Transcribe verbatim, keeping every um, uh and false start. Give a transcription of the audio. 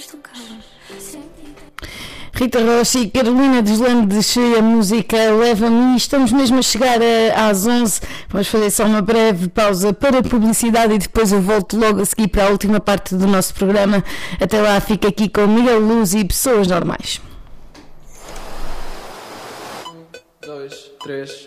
Rita Rocha e Carolina Deslandes, a música Leva-me. Estamos mesmo a chegar a, às onze. Vamos fazer só uma breve pausa para publicidade e depois eu volto logo a seguir para a última parte do nosso programa. Até lá, fica aqui com Miguel Luz e Pessoas Normais. Um, dois, três.